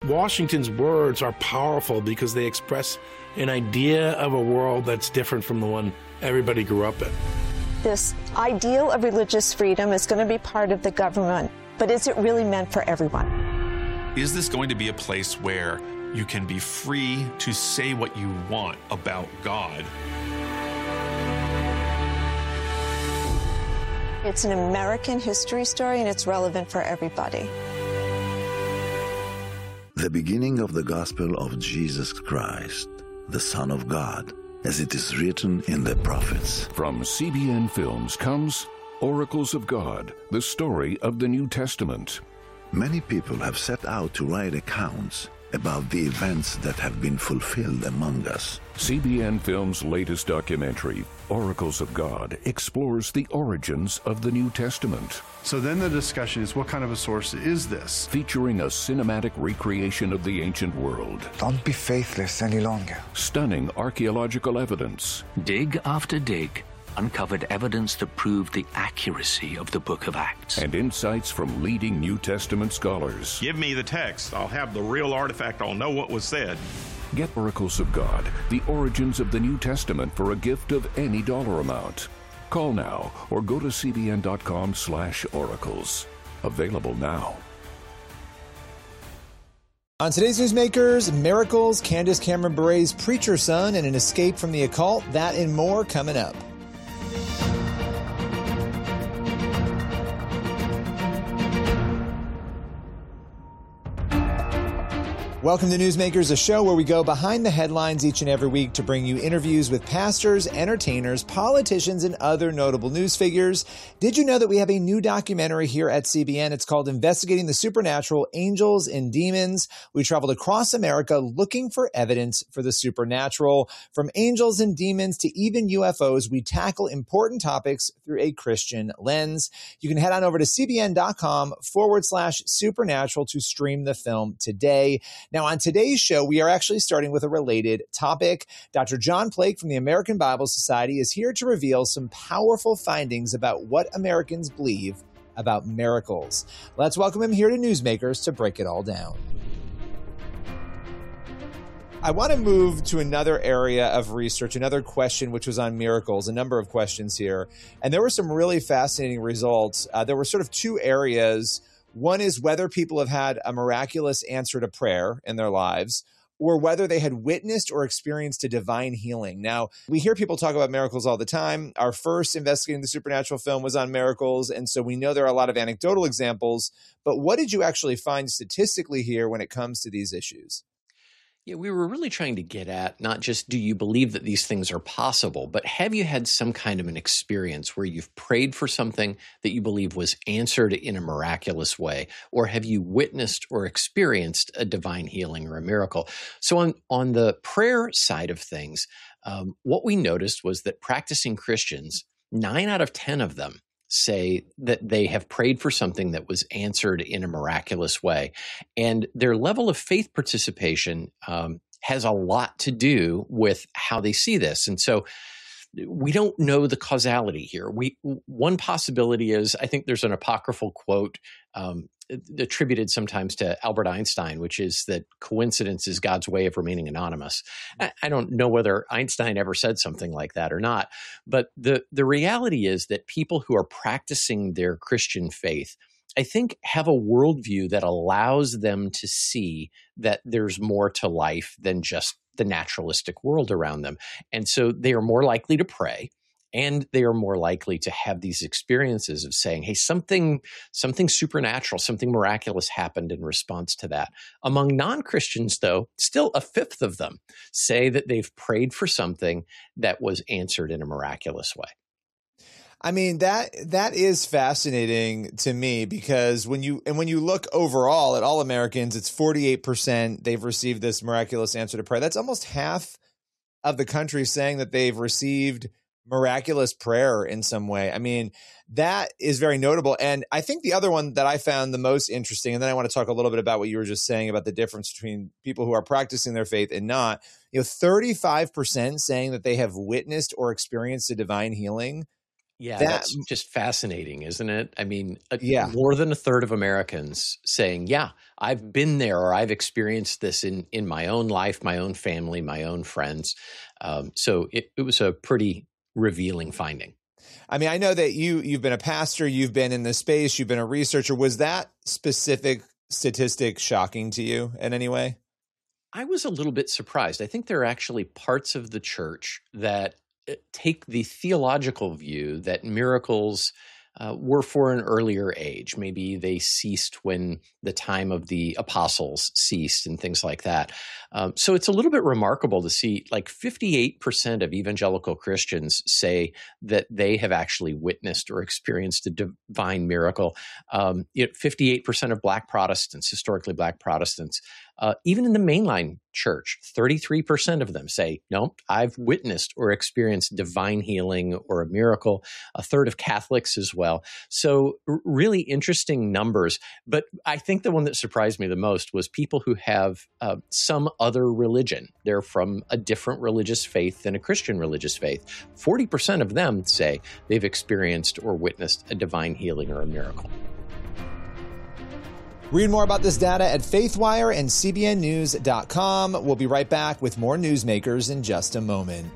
Washington's words are powerful because they express an idea of a world that's different from the one everybody grew up in. This ideal of religious freedom is going to be part of the government, but is it really meant for everyone? Is this going to be a place where you can be free to say what you want about God? It's an American history story, and it's relevant for everybody. The beginning of the gospel of Jesus Christ, the Son of God, as it is written in the prophets. From CBN Films comes Oracles of God, the story of the New Testament. Many people have set out to write accounts about the events that have been fulfilled among us. CBN Films' latest documentary, Oracles of God, explores the origins of the New Testament. So then the discussion is, what kind of a source is this? Featuring a cinematic recreation of the ancient world. Don't be faithless any longer. Stunning archaeological evidence. Dig after dig uncovered evidence that proved the accuracy of the Book of Acts. And insights from leading New Testament scholars. Give me the text. I'll have the real artifact. I'll know what was said. Get Oracles of God, the origins of the New Testament for a gift of any dollar amount. Call now or go to cbn.com/oracles. Available now. On today's Newsmakers, miracles, Candace Cameron Bure's preacher son, and an escape from the occult. That and more coming up. Welcome to Newsmakers, a show where we go behind the headlines each and every week to bring you interviews with pastors, entertainers, politicians, and other notable news figures. Did you know that we have a new documentary here at CBN? It's called Investigating the Supernatural, Angels and Demons. We traveled across America looking for evidence for the supernatural. From angels and demons to even UFOs, we tackle important topics through a Christian lens. You can head on over to cbn.com/supernatural to stream the film today. Now, on today's show, we are actually starting with a related topic. Dr. John Plake from the American Bible Society is here to reveal some powerful findings about what Americans believe about miracles. Let's welcome him here to Newsmakers to break it all down. I want to move to another area of research, another question which was on miracles, a number of questions here. And there were some really fascinating results. There were sort of two areas. One is whether people have had a miraculous answer to prayer in their lives, or whether they had witnessed or experienced a divine healing. Now, we hear people talk about miracles all the time. Our first Investigating the Supernatural film was on miracles, and so we know there are a lot of anecdotal examples. But what did you actually find statistically here when it comes to these issues? Yeah, we were really trying to get at not just do you believe that these things are possible, but have you had some kind of an experience where you've prayed for something that you believe was answered in a miraculous way, or have you witnessed or experienced a divine healing or a miracle? So on the prayer side of things, what we noticed was that practicing Christians, 9 out of 10 of them say that they have prayed for something that was answered in a miraculous way. And their level of faith participation has a lot to do with how they see this. And so we don't know the causality here. One possibility is, I think there's an apocryphal quote attributed sometimes to Albert Einstein, which is that coincidence is God's way of remaining anonymous. I don't know whether Einstein ever said something like that or not, but the reality is that people who are practicing their Christian faith, I think, have a worldview that allows them to see that there's more to life than just the naturalistic world around them. And so they are more likely to pray. And they are more likely to have these experiences of saying, hey, something supernatural, something miraculous happened in response to that. Among non-Christians, though, still a fifth of them say that they've prayed for something that was answered in a miraculous way. I mean, that is fascinating to me, because when you look overall at all Americans, it's 48% they've received this miraculous answer to prayer. That's almost half of the country saying that they've received miraculous prayer in some way. I mean, that is very notable. And I think the other one that I found the most interesting, and then I want to talk a little bit about what you were just saying about the difference between people who are practicing their faith and not, 35% saying that they have witnessed or experienced a divine healing. Yeah, that's just fascinating, isn't it? I mean, more than a third of Americans saying, yeah, I've been there or I've experienced this in my own life, my own family, my own friends. So it was a pretty revealing finding. I mean, I know that you've been a pastor, you've been in this space, you've been a researcher. Was that specific statistic shocking to you in any way? I was a little bit surprised. I think there are actually parts of the church that take the theological view that miracles were for an earlier age. Maybe they ceased when the time of the apostles ceased and things like that. So it's a little bit remarkable to see like 58% of evangelical Christians say that they have actually witnessed or experienced a divine miracle. 58% of Black Protestants, historically Black Protestants, even in the mainline church, 33% of them say, no, I've witnessed or experienced divine healing or a miracle. A third of Catholics as well. So really interesting numbers. But I think the one that surprised me the most was people who have some other religion. They're from a different religious faith than a Christian religious faith. 40% of them say they've experienced or witnessed a divine healing or a miracle. Read more about this data at FaithWire and CBNNews.com. We'll be right back with more Newsmakers in just a moment.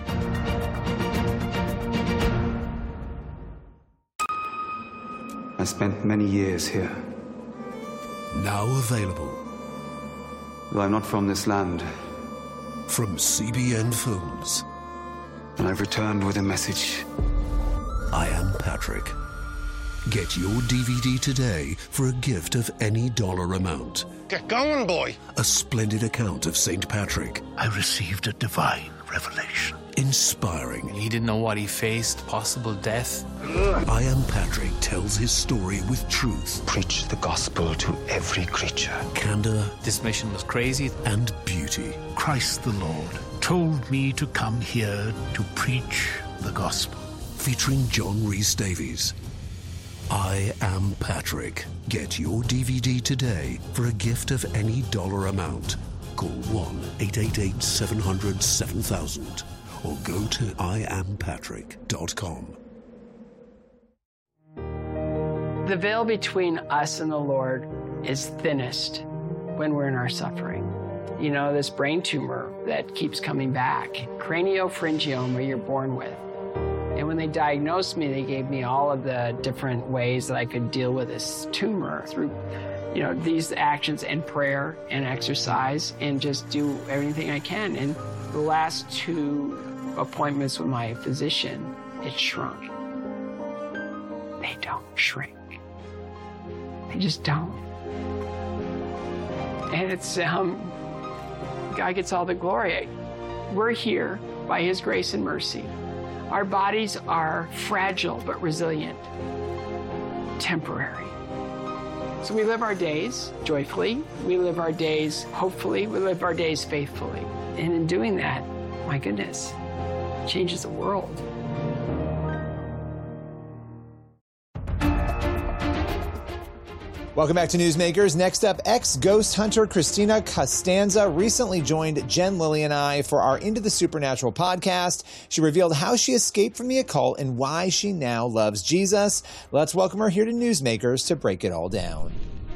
I spent many years here. Now available. Though I'm not from this land. From CBN Films. And I've returned with a message. I am Patrick. Get your DVD today for a gift of any dollar amount. Get going, boy. A splendid account of St. Patrick. I received a divine revelation. Inspiring. He didn't know what he faced, possible death. I Am Patrick tells his story with truth. Preach the gospel to every creature. Candor. This mission was crazy. And beauty. Christ the Lord told me to come here to preach the gospel. Featuring John Rhys Davies. I Am Patrick. Get your DVD today for a gift of any dollar amount. Call 1-888-700-7000 or go to IamPatrick.com. The veil between us and the Lord is thinnest when we're in our suffering. You know, this brain tumor that keeps coming back, craniopharyngioma you're born with. And when they diagnosed me, they gave me all of the different ways that I could deal with this tumor through, you know, these actions and prayer and exercise and just do everything I can. And the last 2 appointments with my physician, it shrunk. They don't shrink. They just don't. And it's, God gets all the glory. We're here by His grace and mercy. Our bodies are fragile but resilient, temporary. So we live our days joyfully, we live our days hopefully, we live our days faithfully. And in doing that, my goodness, it changes the world. Welcome back to Newsmakers. Next up, ex-ghost hunter Christina Costanza recently joined Jen Lilly and I for our Into the Supernatural podcast. She revealed how she escaped from the occult and why she now loves Jesus. Let's welcome her here to Newsmakers to break it all down.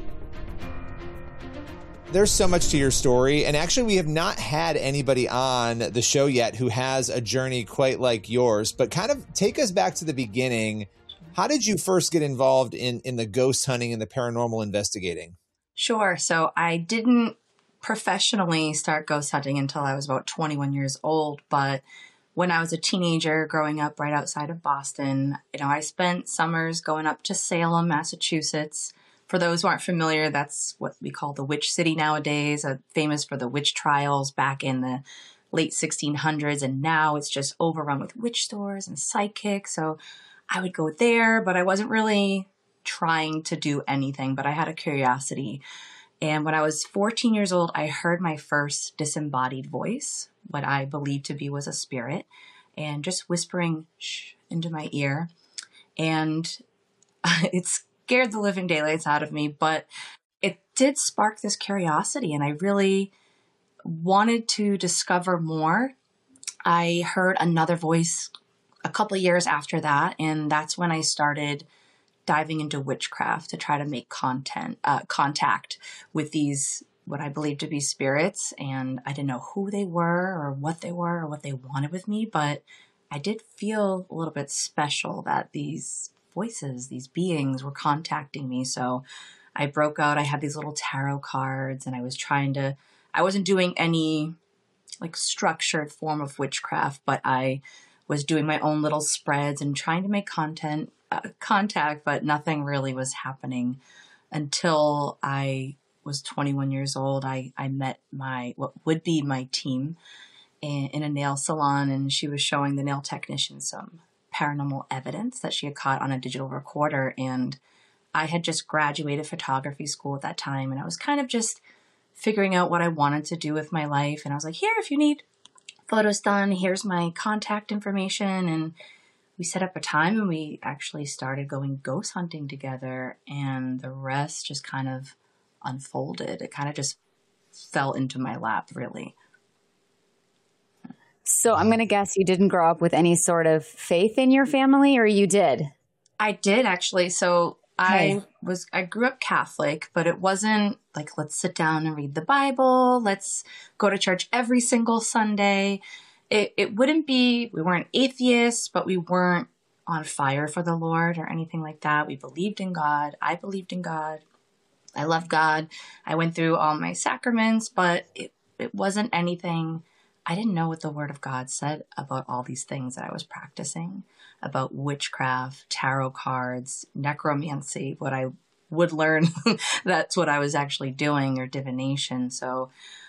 There's so much to your story, and actually we have not had anybody on the show yet who has a journey quite like yours, but kind of take us back to the beginning. How did you first get involved in the ghost hunting and the paranormal investigating? Sure. So I didn't professionally start ghost hunting until I was about 21 years old. But when I was a teenager growing up right outside of Boston, I spent summers going up to Salem, Massachusetts. For those who aren't familiar, that's what we call the Witch City nowadays, famous for the witch trials back in the late 1600s. And now it's just overrun with witch stores and psychics. So I would go there, but I wasn't really trying to do anything, but I had a curiosity. And when I was 14 years old, I heard my first disembodied voice, what I believed to be was a spirit, and just whispering shh into my ear. And it scared the living daylights out of me, but it did spark this curiosity, and I really wanted to discover more. I heard another voice a couple of years after that, and that's when I started diving into witchcraft to try to make contact with these, what I believe to be spirits. And I didn't know who they were or what they wanted with me, but I did feel a little bit special that these voices, these beings were contacting me. So I broke out. I had these little tarot cards, and I wasn't doing any like structured form of witchcraft, but I was doing my own little spreads and trying to make contact, but nothing really was happening until I was 21 years old. I met what would be my team in a nail salon, and she was showing the nail technician some paranormal evidence that she had caught on a digital recorder. And I had just graduated photography school at that time, and I was kind of just figuring out what I wanted to do with my life. And I was like, here, if you need photos done, here's my contact information. And we set up a time, and we actually started going ghost hunting together, and the rest just kind of unfolded. It kind of just fell into my lap, really. So I'm going to guess you didn't grow up with any sort of faith in your family, or you did? I did, actually. So I grew up Catholic, but it wasn't like, let's sit down and read the Bible. Let's go to church every single Sunday. It wouldn't be, we weren't atheists, but we weren't on fire for the Lord or anything like that. We believed in God. I believed in God. I loved God. I went through all my sacraments, but it wasn't anything. I didn't know what the Word of God said about all these things that I was practicing, about witchcraft, tarot cards, necromancy, what I would learn. That's what I was actually doing, or divination. So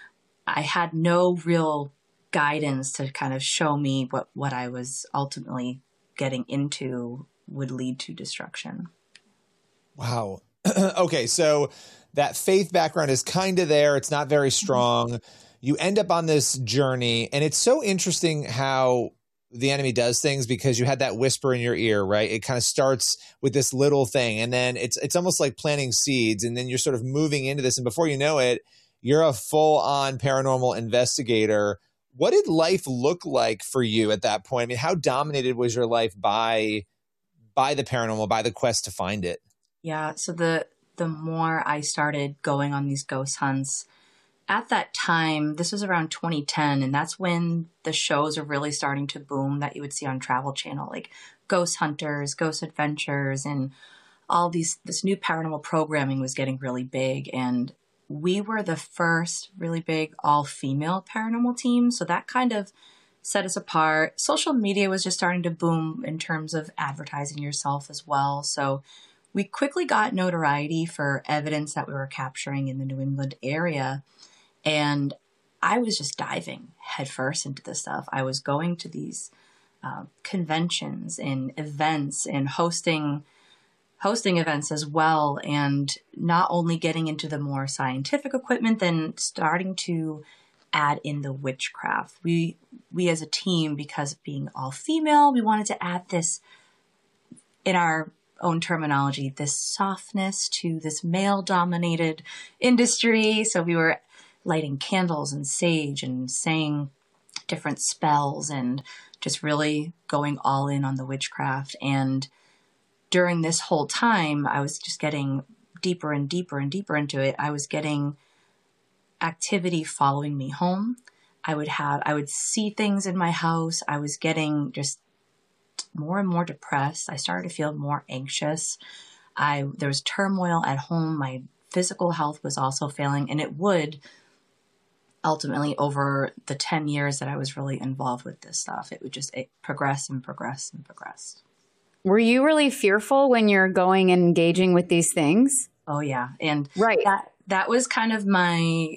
I had no real guidance to kind of show me what I was ultimately getting into would lead to destruction. Wow. Okay, so that faith background is kind of there. It's not very strong. You end up on this journey, and it's so interesting how the enemy does things, because you had that whisper in your ear, right? It kind of starts with this little thing, and then it's almost like planting seeds, and then you're sort of moving into this, and before you know it, you're a full-on paranormal investigator. What did life look like for you at that point? I mean, how dominated was your life by the paranormal, by the quest to find it? Yeah, so the more I started going on these ghost hunts, at that time, this was around 2010, and that's when the shows are really starting to boom that you would see on Travel Channel, like Ghost Hunters, Ghost Adventures, and all this new paranormal programming was getting really big. And we were the first really big all-female paranormal team, so that kind of set us apart. Social media was just starting to boom in terms of advertising yourself as well. So we quickly got notoriety for evidence that we were capturing in the New England area. And I was just diving headfirst into this stuff. I was going to these conventions and events and hosting events as well. And not only getting into the more scientific equipment, then starting to add in the witchcraft. We as a team, because of being all female, we wanted to add this, in our own terminology, this softness to this male-dominated industry. So we were lighting candles and sage and saying different spells and just really going all in on the witchcraft. And during this whole time, I was just getting deeper and deeper and deeper into it. I was getting activity following me home. I would see things in my house. I was getting just more and more depressed. I started to feel more anxious. There was turmoil at home. My physical health was also failing, and it would ultimately, over the 10 years that I was really involved with this stuff, it progressed and progressed and progressed. Were you really fearful when you're going and engaging with these things? Oh yeah. And right. That was kind of my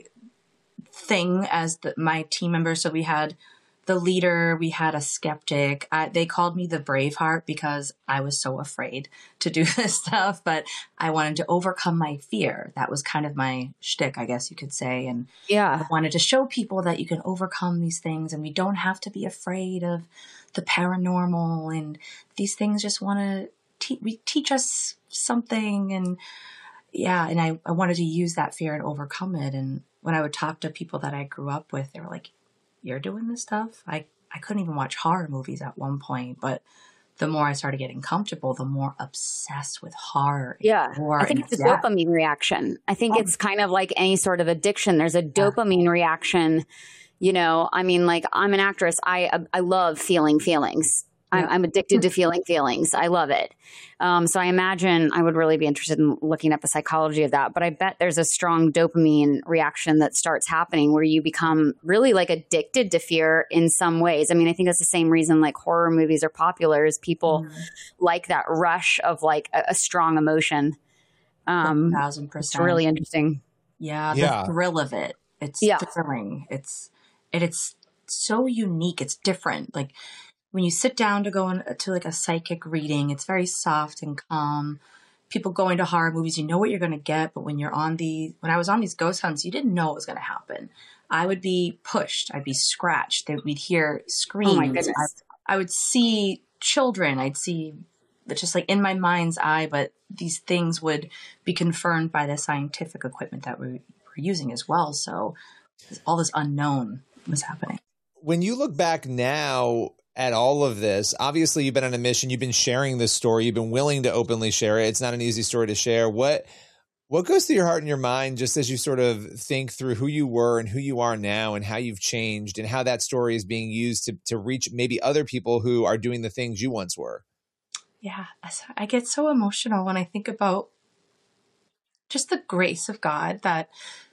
thing as my team member. So we had the leader, we had a skeptic. They called me the Braveheart because I was so afraid to do this stuff, but I wanted to overcome my fear. That was kind of my shtick, I guess you could say. And yeah, I wanted to show people that you can overcome these things, and we don't have to be afraid of the paranormal, and these things just want to teach us something. And yeah, and I wanted to use that fear and overcome it. And when I would talk to people that I grew up with, they were like, "You're doing this stuff?" I couldn't even watch horror movies at one point, but the more I started getting comfortable, the more obsessed with horror. Yeah. I think it's a dopamine reaction. I think it's kind of like any sort of addiction. There's a dopamine reaction. You know, I mean, like, I'm an actress. I love feeling feelings. I'm addicted to feeling feelings. I love it. So I imagine I would really be interested in looking at the psychology of that. But I bet there's a strong dopamine reaction that starts happening where you become really like addicted to fear in some ways. I mean, I think that's the same reason like horror movies are popular is people like that rush of like a strong emotion. 1,000%. It's really interesting. Yeah. The thrill of it. It's thrilling. It's so unique. It's different. Like, when you sit down to go to like a psychic reading, it's very soft and calm. People going to horror movies, you know what you're going to get. But when when I was on these ghost hunts, you didn't know what was going to happen. I would be pushed. I'd be scratched. We'd hear screams. Oh my goodness. I would see children. I'd see just like in my mind's eye, but these things would be confirmed by the scientific equipment that we were using as well. So all this unknown was happening. When you look back now at all of this, obviously you've been on a mission, you've been sharing this story, you've been willing to openly share it. It's not an easy story to share. What goes through your heart and your mind just as you sort of think through who you were and who you are now and how you've changed and how that story is being used to reach maybe other people who are doing the things you once were? Yeah, I get so emotional when I think about just the grace of God, that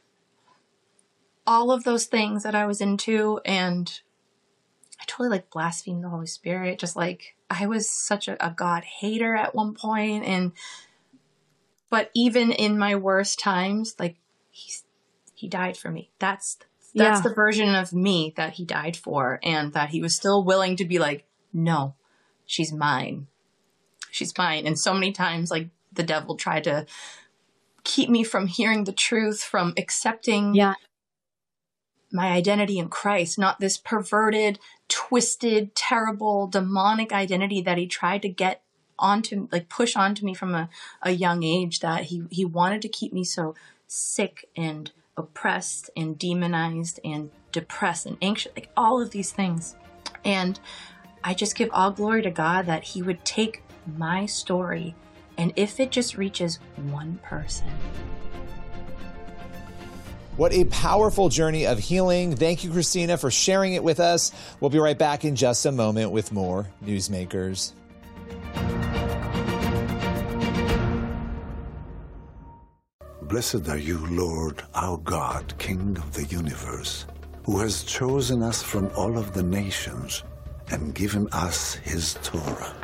all of those things that I was into, and I totally like blasphemed the Holy Spirit. Just like I was such a God hater at one point. But even in my worst times, like he died for me. That's the version of me that he died for, and that he was still willing to be like, no, she's mine. She's mine. And so many times, like, the devil tried to keep me from hearing the truth, from accepting my identity in Christ, not this perverted, twisted, terrible, demonic identity that he tried to get onto, like push onto me from a young age, that he wanted to keep me so sick and oppressed and demonized and depressed and anxious, like all of these things. And I just give all glory to God that he would take my story, and if it just reaches one person. What a powerful journey of healing. Thank you, Christina, for sharing it with us. We'll be right back in just a moment with more Newsmakers. Blessed are you, Lord, our God, King of the universe, who has chosen us from all of the nations and given us his Torah.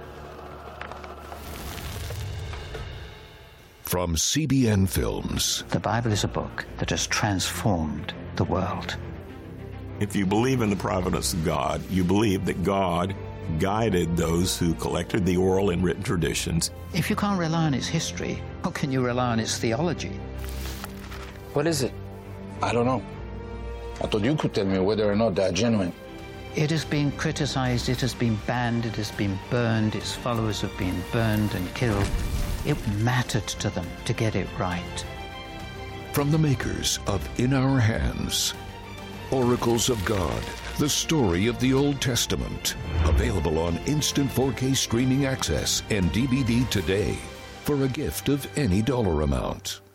From CBN Films. The Bible is a book that has transformed the world. If you believe in the providence of God, you believe that God guided those who collected the oral and written traditions. If you can't rely on its history, how can you rely on its theology? What is it? I don't know. I thought you could tell me whether or not they're genuine. It has been criticized, it has been banned, it has been burned, its followers have been burned and killed. It mattered to them to get it right. From the makers of In Our Hands, Oracles of God, the story of the Old Testament. Available on instant 4K streaming access and DVD today for a gift of any dollar amount.